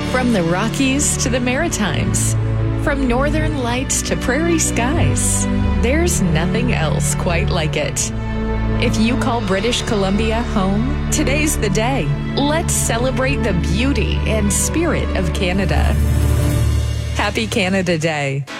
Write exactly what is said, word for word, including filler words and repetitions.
From the Rockies to the Maritimes, from northern lights to prairie skies, there's nothing else quite like it. If you call British Columbia home, today's the day. Let's celebrate the beauty and spirit of Canada. Happy Canada Day.